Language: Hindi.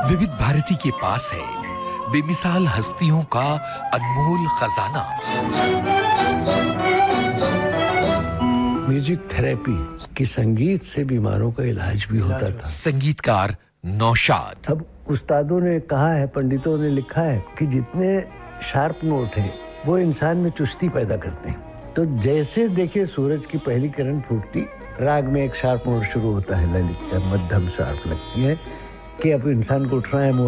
विविध भारती के पास है बेमिसाल हस्तियों का अनमोल खजाना। म्यूजिक थेरेपी कि संगीत से बीमारों का इलाज भी होता था। संगीतकार नौशाद। अब उस्तादों ने कहा है, पंडितों ने लिखा है कि जितने शार्प नोट हैं वो इंसान में चुस्ती पैदा करते हैं। तो जैसे देखिए सूरज की पहली किरण फूटती, राग में एक शार्प नोट शुरू होता है, ललित मध्यम शार्प लगती है कि अब इंसान को उठना है।